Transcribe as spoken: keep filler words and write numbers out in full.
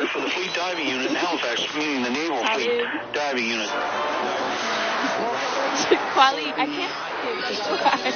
for the Fleet Diving Unit in Halifax, meaning the Naval Fleet Diving Unit. Quali, I can't.